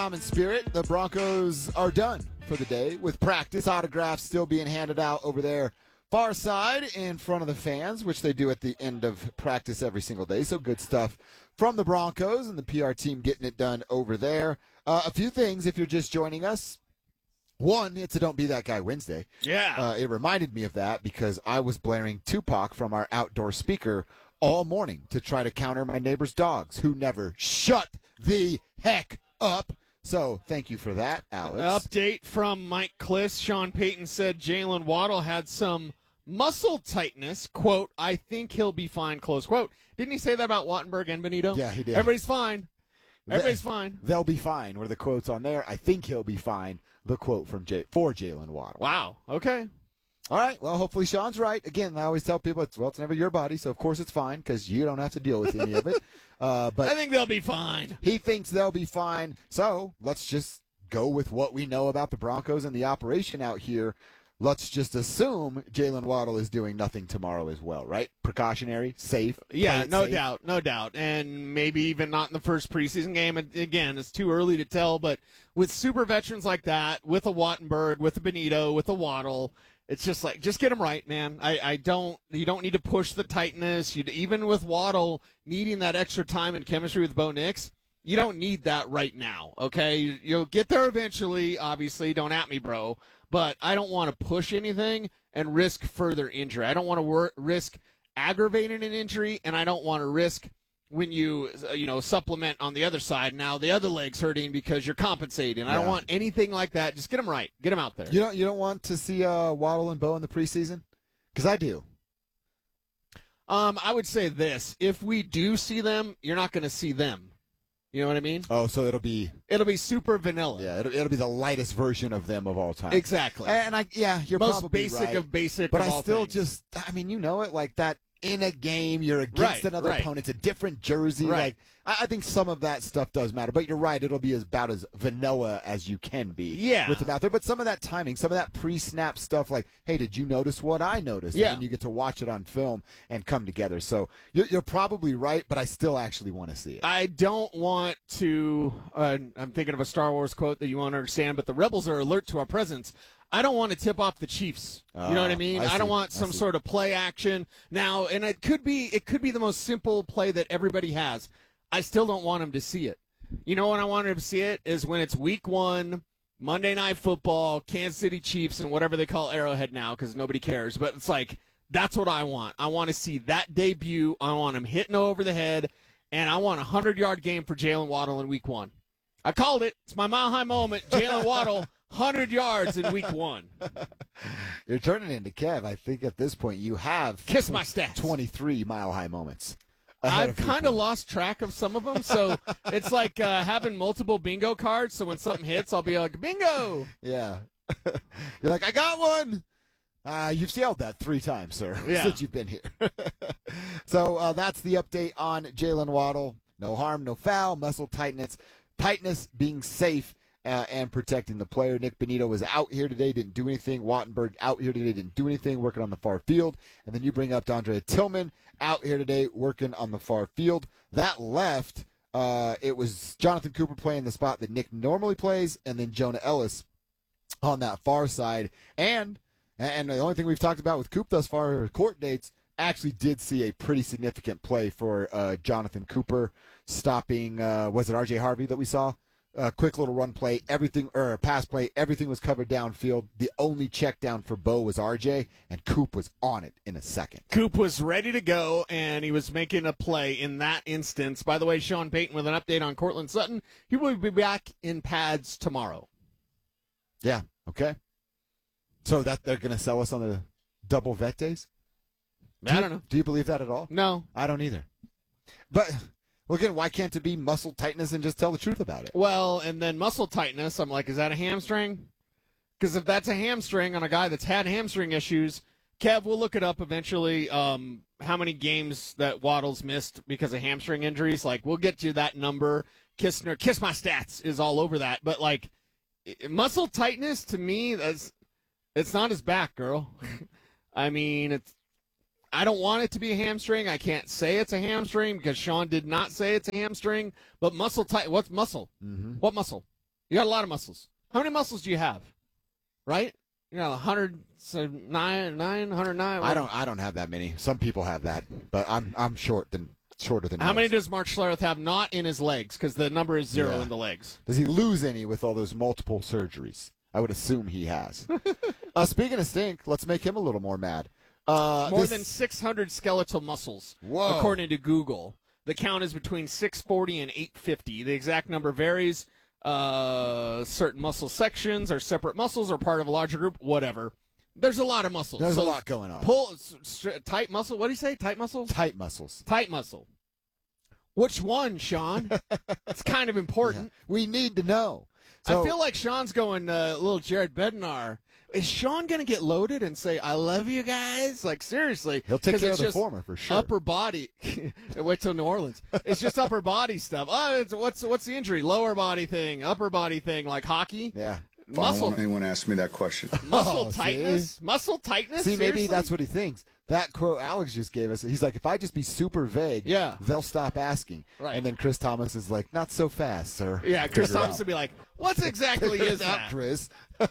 Common spirit, the Broncos are done for the day with practice. Autographs still being handed out over there far side in front of the fans, which they do at the end of practice every single day. So good stuff from the Broncos and the PR team getting it done over there. A few things if you're just joining us. One, it's a Don't Be That Guy Wednesday. Yeah. It reminded me of that because I was blaring Tupac from our outdoor speaker all morning to try to counter my neighbor's dogs who never shut the heck up. So thank you for that, Alex. Update from Mike Kliss. Sean Payton said Jalen Waddle had some muscle tightness. Quote, I think he'll be fine, close quote. Didn't he say that about Wattenberg and Benito? Yeah, he did. Everybody's fine. Everybody's fine. They'll be fine were the quotes on there. I think he'll be fine. The quote from for Jalen Waddle. Wow. Okay. All right. Well, hopefully Sean's right. Again, I always tell people, it's never your body, so of course it's fine because you don't have to deal with any of it. But I think they'll be fine. He thinks they'll be fine. So let's just go with what we know about the Broncos and the operation out here. Let's just assume Jalen Waddle is doing nothing tomorrow as well, right? Precautionary, safe. Yeah, no safe. doubt, no doubt. And maybe even not in the first preseason game. Again, it's too early to tell, but with super veterans like that, with a Wattenberg, with a Benito, with a Waddle, it's just like, just get them right, man. You don't need to push the tightness. Even with Waddle needing that extra time and chemistry with Bo Nix, you don't need that right now, okay? You'll get there eventually, obviously. Don't at me, bro. But I don't want to push anything and risk further injury. I don't want to risk aggravating an injury, and I don't want to risk when you supplement on the other side. Now the other leg's hurting because you're compensating. I don't want anything like that. Just get them right. Get them out there. You don't want to see Waddle and Bo in the preseason? Because I do. I would say this. If we do see them, you're not going to see them. You know what I mean? Oh, so it'll be super vanilla. Yeah, it'll be the lightest version of them of all time. Exactly. And you're most probably basic right. of basic. But of I all still things. you know it, like that in a game, you're against another opponent. It's a different jersey. Right. Like I think some of that stuff does matter. But you're right, it'll be about as vanilla as you can be. Yeah. With them out there. But some of that timing, some of that pre-snap stuff, like, hey, did you notice what I noticed? Yeah. And then you get to watch it on film and come together. So you're probably right, but I still actually want to see it. I don't want to. I'm thinking of a Star Wars quote that you won't understand, but the rebels are alert to our presence. I don't want to tip off the Chiefs. You know what I mean? I don't want some sort of play action now, and it could be the most simple play that everybody has. I still don't want them to see it. You know when I want them to see it is when it's week 1, Monday Night Football, Kansas City Chiefs, and whatever they call Arrowhead now because nobody cares. But it's like, that's what I want. I want to see that debut. I want him hitting over the head, and I want a 100-yard game for Jalen Waddle in week 1. I called it. It's my mile-high moment. Jalen Waddle, 100 yards in week 1. You're turning into Kev. I think at this point you have Kiss my stats. 23 mile-high moments. I've kind of lost track of some of them, so it's like having multiple bingo cards, so when something hits, I'll be like, bingo! Yeah. You're like, I got one! You've yelled that 3 times, sir, since you've been here. So that's the update on Jalen Waddle. No harm, no foul, muscle tightness being safe and protecting the player. Nick Benito was out here today, didn't do anything. Wattenberg out here today, didn't do anything, working on the far field. And then you bring up Dondre Tillman out here today, working on the far field. That left, it was Jonathan Cooper playing the spot that Nick normally plays, and then Jonah Ellis on that far side. And the only thing we've talked about with Coop thus far are court dates. Actually did see a pretty significant play for Jonathan Cooper stopping, was it R.J. Harvey that we saw? Quick little run play, pass play, everything was covered downfield. The only check down for Bo was RJ, and Coop was on it in a second. Coop was ready to go, and he was making a play in that instance. By the way, Sean Payton with an update on Cortland Sutton. He will be back in pads tomorrow. Yeah, okay. So that they're going to sell us on the double vet days? I don't know. Do you believe that at all? No. I don't either. But... well, again, why can't it be muscle tightness and just tell the truth about it? Well, and then muscle tightness, I'm like, is that a hamstring? Because if that's a hamstring on a guy that's had hamstring issues, Kev, we'll look it up eventually, how many games that Waddle's missed because of hamstring injuries. Like, we'll get you that number. Kiss my stats is all over that. But, like, muscle tightness, to me, it's not his back, girl. I mean, I don't want it to be a hamstring. I can't say it's a hamstring because Sean did not say it's a hamstring. But muscle tight. What's muscle? Mm-hmm. What muscle? You got a lot of muscles. How many muscles do you have? Right? You got 109. I don't have that many. Some people have that, but I'm shorter than How most. many does Mark Schlereth have not in his legs? Because the number is 0 in the legs. Does he lose any with all those multiple surgeries? I would assume he has. Speaking of stink, let's make him a little more mad. More than 600 skeletal muscles, Whoa. according to Google. The count is between 640 and 850. The exact number varies. Certain muscle sections are separate muscles or part of a larger group, whatever. There's a lot of muscles. There's a lot going on. Tight muscle. What do you say? Tight muscles? Tight muscles. Tight muscle. Which one, Sean? It's kind of important. Yeah. We need to know. So, I feel like Sean's going little Jared Bednar. Is Sean going to get loaded and say, I love you guys? Like, seriously. He'll take care of the just former for sure. Upper body. Wait till New Orleans. It's just upper body stuff. Oh, what's the injury? Lower body thing, upper body thing, like hockey? Yeah. I don't want anyone to ask me that question. Muscle Oh, tightness? see? Muscle tightness? See, maybe Seriously? that's what he thinks. That quote Alex just gave us, he's like, if I just be super vague, Yeah. they'll stop asking. Right. And then Chris Thomas is like, not so fast, sir. Yeah, Chris Figure it Thomas out. would be like, what exactly Figure is it out, that? Chris.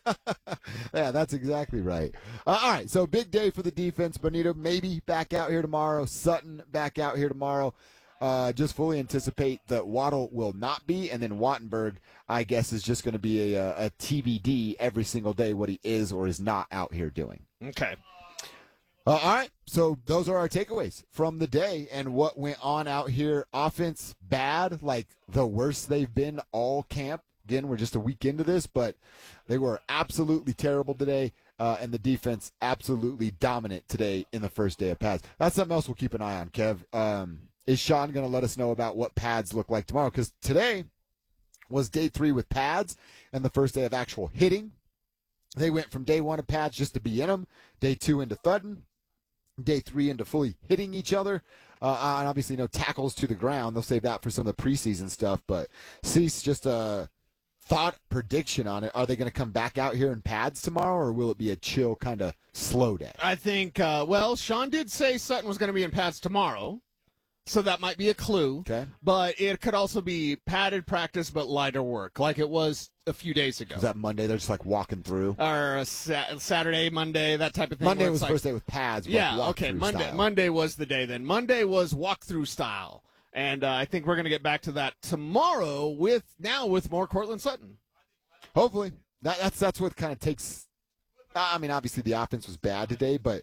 Yeah, that's exactly right. All right, so big day for the defense. Bonito maybe back out here tomorrow. Sutton back out here tomorrow. Just fully anticipate that Waddle will not be, and then Wattenberg, I guess, is just going to be a TBD every single day what he is or is not out here doing. Okay. All right, so those are our takeaways from the day and what went on out here. Offense bad, like the worst they've been all camp. Again, we're just a week into this, but they were absolutely terrible today, and the defense absolutely dominant today in the first day of pads. That's something else we'll keep an eye on, Kev. Is Sean going to let us know about what pads look like tomorrow? Because today was day 3 with pads and the first day of actual hitting. They went from day 1 of pads just to be in them, day 2 into thudding, day 3 into fully hitting each other, and obviously no tackles to the ground. They'll save that for some of the preseason stuff. But Cease, just a thought prediction on it. Are they going to come back out here in pads tomorrow, or will it be a chill kind of slow day? I think, Sean did say Sutton was going to be in pads tomorrow, so that might be a clue. Okay. But it could also be padded practice but lighter work, like it was a few days ago. Is that Monday? They're just like walking through. Or Saturday, Monday, that type of thing. Monday where was it's the first day with pads. But Yeah, like okay. walkthrough style. Monday was the day then. Monday was walkthrough style. And I think we're going to get back to that tomorrow with more Cortland Sutton. Hopefully. That's what kind of takes. I mean, obviously the offense was bad today, but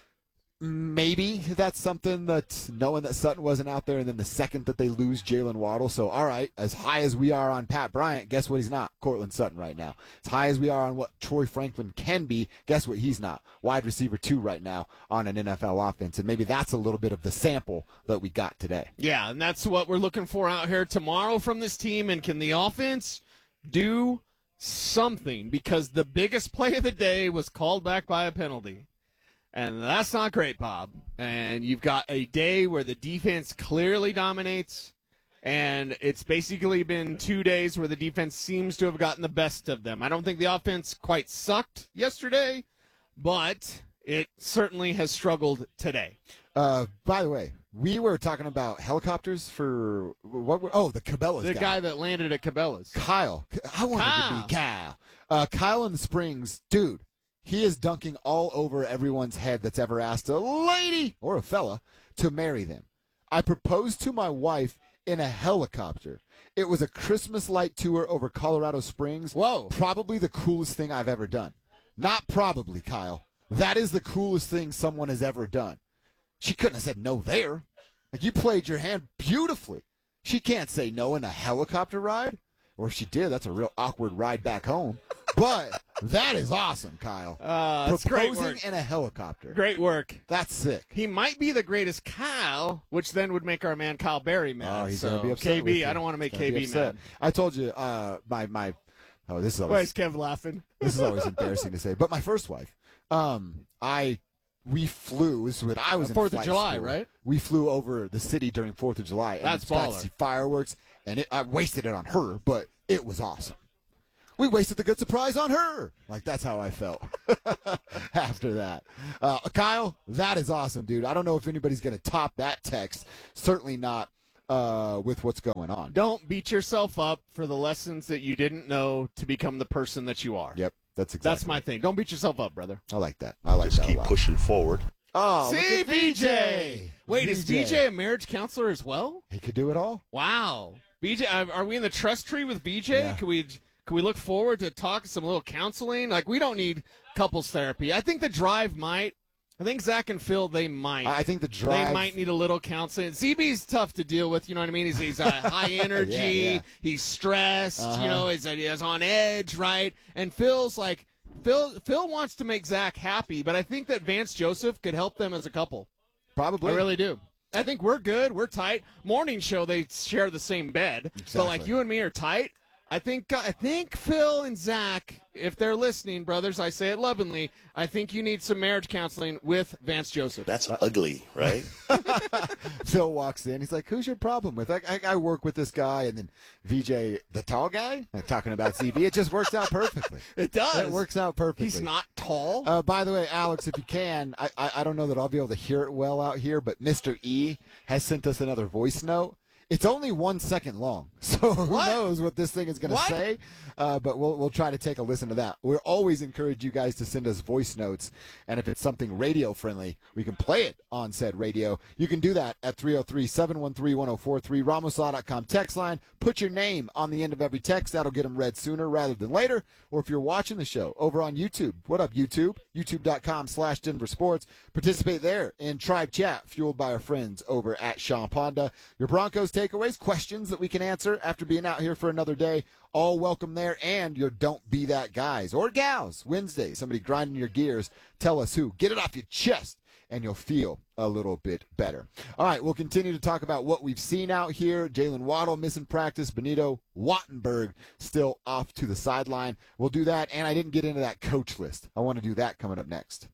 maybe that's something that knowing that Sutton wasn't out there, and then the second that they lose Jalen Waddle. So, all right, as high as we are on Pat Bryant, guess what he's not? Cortland Sutton right now. As high as we are on what Troy Franklin can be, guess what he's not? Wide receiver 2 right now on an NFL offense. And maybe that's a little bit of the sample that we got today. Yeah, and that's what we're looking for out here tomorrow from this team. And can the offense do something? Because the biggest play of the day was called back by a penalty. And that's not great, Bob. And you've got a day where the defense clearly dominates, and it's basically been 2 days where the defense seems to have gotten the best of them. I don't think the offense quite sucked yesterday, but it certainly has struggled today. By the way, we were talking about helicopters for the Cabela's The guy that landed at Cabela's. Kyle. I wanted to be Kyle. Kyle in the Springs, dude. He is dunking all over everyone's head that's ever asked a lady or a fella to marry them. I proposed to my wife in a helicopter. It was a Christmas light tour over Colorado Springs. Whoa. Probably the coolest thing I've ever done. Not probably, Kyle. That is the coolest thing someone has ever done. She couldn't have said no there. Like, you played your hand beautifully. She can't say no in a helicopter ride. Or if she did, that's a real awkward ride back home. But that is awesome, Kyle. That's great Proposing work. in a helicopter. Great work. That's sick. He might be the greatest Kyle, which then would make our man Kyle Berry mad. Oh, he's so gonna be upset with KB, you. I don't want to make He's gonna be KB upset. mad. I told you, this is Why always is Kev laughing? this is always embarrassing to say. But my first wife, we flew. This is when I was in 4th of flight July, school. right? We flew over the city during 4th of July. And That's got to baller. see fireworks, and I wasted it on her, but it was awesome. We wasted the good surprise on her. Like, that's how I felt after that. Kyle, that is awesome, dude. I don't know if anybody's going to top that text. Certainly not with what's going on. Don't beat yourself up for the lessons that you didn't know to become the person that you are. Yep, that's my thing. Don't beat yourself up, brother. I like that. I like Just that keep a lot. pushing forward. Oh, see, look at BJ. Wait, is BJ. BJ a marriage counselor as well? He could do it all. Wow. BJ, are we in the trust tree with BJ? Yeah. Can we look forward to talking some little counseling? Like, we don't need couples therapy. I think the drive might. I think Zach and Phil, they might. I think the drive. They might need a little counseling. ZB's tough to deal with, you know what I mean? He's high energy. Yeah. He's stressed, you know, he's on edge, right? And Phil's like, Phil wants to make Zach happy, but I think that Vance Joseph could help them as a couple. Probably. I really do. I think we're good. We're tight. Morning show, they share the same bed. Exactly. But like you and me are tight. I think Phil and Zach, if they're listening, brothers, I say it lovingly, I think you need some marriage counseling with Vance Joseph. That's ugly, right? Phil walks in. He's like, "Who's your problem with?" I work with this guy, and then VJ, the tall guy, talking about CB. It just works out perfectly. It does. It works out perfectly. He's not tall. By the way, Alex, if you can, I don't know that I'll be able to hear it well out here, but Mr. E has sent us another voice note. It's only 1 second long, so who knows what this thing is going to say, but we'll try to take a listen to that. We always encourage you guys to send us voice notes, and if it's something radio-friendly, we can play it on said radio. You can do that at 303-713-1043, RamosLaw.com text line. Put your name on the end of every text. That'll get them read sooner rather than later. Or if you're watching the show over on YouTube, what up, YouTube? YouTube.com/Denver Sports. Participate there in Tribe Chat, fueled by our friends over at Sean Ponda. Your Broncos takeaways, questions that we can answer after being out here for another day, all welcome there. And your Don't Be That Guys or Gals Wednesday, somebody grinding your gears, tell us who. Get it off your chest, and you'll feel a little bit better. All right, we'll continue to talk about what we've seen out here. Jalen Waddle missing practice. Benito Wattenberg still off to the sideline. We'll do that, and I didn't get into that coach list. I want to do that coming up next.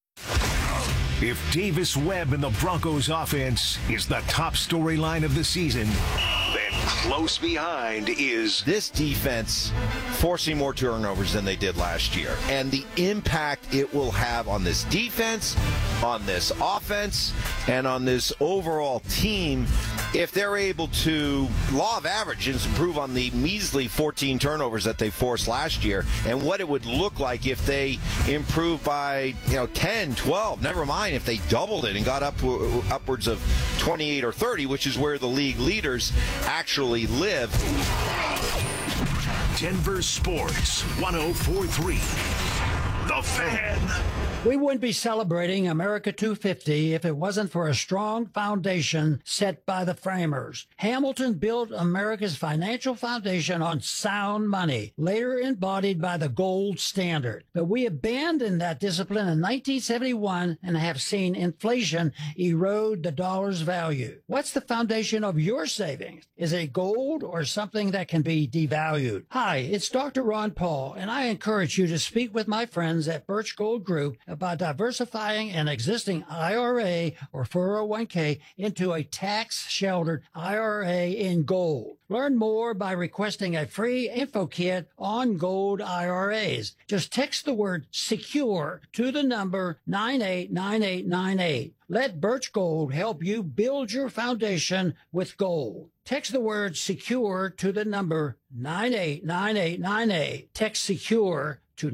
If Davis Webb and the Broncos offense is the top storyline of the season, then close behind is this defense forcing more turnovers than they did last year. And the impact it will have on this defense, on this offense, and on this overall team if they're able to, law of averages, improve on the measly 14 turnovers that they forced last year, and what it would look like if they improve by 10, 12, never mind if they doubled it and got upwards of 28 or 30, which is where the league leaders actually live. Denver Sports 104.3. The Fan. We wouldn't be celebrating America 250 if it wasn't for a strong foundation set by the framers. Hamilton built America's financial foundation on sound money, later embodied by the gold standard. But we abandoned that discipline in 1971 and have seen inflation erode the dollar's value. What's the foundation of your savings? Is it gold or something that can be devalued? Hi, it's Dr. Ron Paul, and I encourage you to speak with my friends at Birch Gold Group about diversifying an existing IRA or 401k into a tax-sheltered IRA in gold. Learn more by requesting a free info kit on gold IRAs. Just text the word SECURE to the number 989898. Let Birch Gold help you build your foundation with gold. Text the word SECURE to the number 989898. Text SECURE to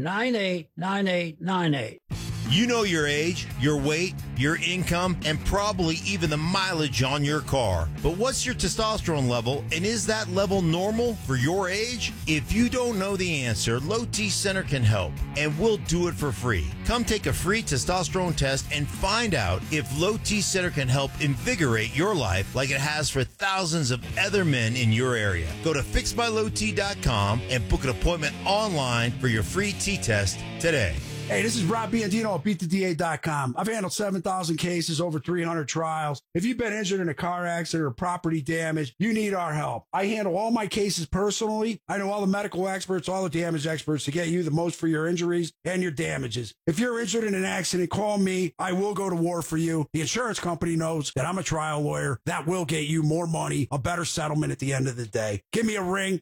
989898. You know your age, your weight, your income, and probably even the mileage on your car. But what's your testosterone level, and is that level normal for your age? If you don't know the answer, Low T Center can help, and we'll do it for free. Come take a free testosterone test and find out if Low T Center can help invigorate your life like it has for thousands of other men in your area. Go to fixedbylowt.com and book an appointment online for your free T-test today. Hey, this is Rob Biandino at BeatTheDA.com. I've handled 7,000 cases, over 300 trials. If you've been injured in a car accident or property damage, you need our help. I handle all my cases personally. I know all the medical experts, all the damage experts to get you the most for your injuries and your damages. If you're injured in an accident, call me. I will go to war for you. The insurance company knows that I'm a trial lawyer. That will get you more money, a better settlement at the end of the day. Give me a ring,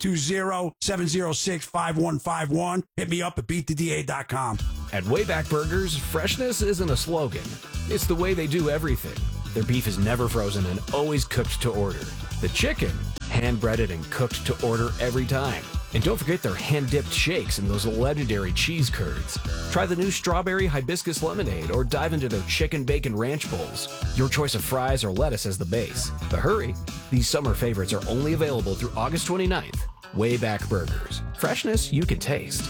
720-706-5151. Hit me up at BeatTheDA.com. At Wayback Burgers, freshness isn't a slogan. It's the way they do everything. Their beef is never frozen and always cooked to order. The chicken, hand-breaded and cooked to order every time. And don't forget their hand-dipped shakes and those legendary cheese curds. Try the new strawberry hibiscus lemonade or dive into their chicken bacon ranch bowls. Your choice of fries or lettuce as the base. But hurry, these summer favorites are only available through August 29th. Wayback Burgers. Freshness you can taste.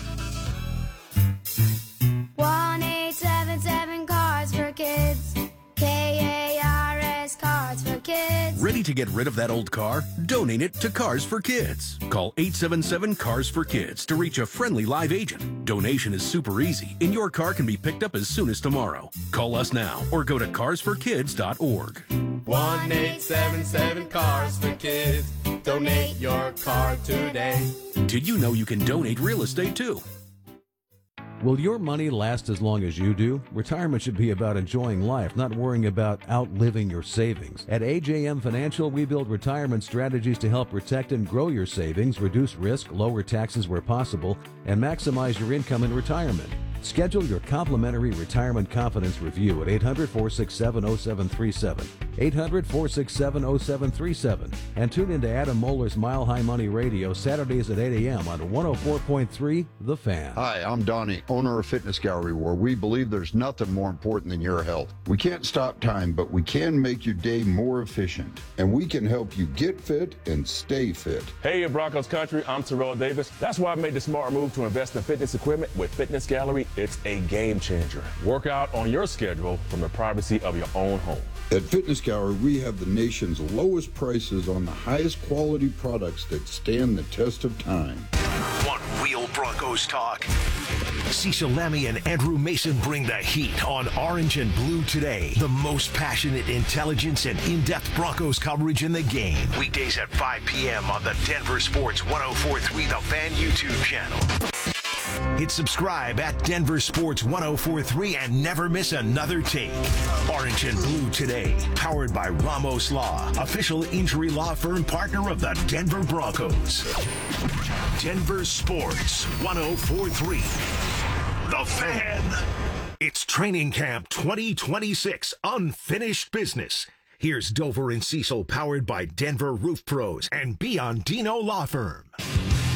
1-877 Cards for Kids. KARS Cards for Kids. Ready to get rid of that old car? Donate it to Cars for Kids. Call 877 Cars for Kids to reach a friendly live agent. Donation is super easy, and your car can be picked up as soon as tomorrow. Call us now or go to carsforkids.org. 1-877 Cars for Kids. Donate your car today. Did you know you can donate real estate too? Will your money last as long as you do? Retirement should be about enjoying life, not worrying about outliving your savings. At AJM Financial, we build retirement strategies to help protect and grow your savings, reduce risk, lower taxes where possible, and maximize your income in retirement. Schedule your complimentary retirement confidence review at 800-467-0737, 800-467-0737, and tune into Adam Moeller's Mile High Money Radio Saturdays at 8 a.m. on 104.3 The Fan. Hi, I'm Donnie, owner of Fitness Gallery, where we believe there's nothing more important than your health. We can't stop time, but we can make your day more efficient, and we can help you get fit and stay fit. Hey, Broncos country, I'm Terrell Davis. That's why I made the smart move to invest in fitness equipment with Fitness Gallery. It's a game changer. Work out on your schedule from the privacy of your own home. At Fitness Gallery, we have the nation's lowest prices on the highest quality products that stand the test of time. One Wheel Broncos talk. Cecil Lammey and Andrew Mason bring the heat on Orange and Blue Today. The most passionate intelligence and in-depth Broncos coverage in the game. Weekdays at 5 p.m. on the Denver Sports 104.3 The Fan YouTube channel. Hit subscribe at Denver Sports 104.3 and never miss another take. Orange and Blue Today, powered by Ramos Law, official injury law firm partner of the Denver Broncos. Denver Sports 104.3 The Fan. It's Training Camp 2026, unfinished business. Here's Dover and Cecil, powered by Denver Roof Pros and Biondino Law Firm.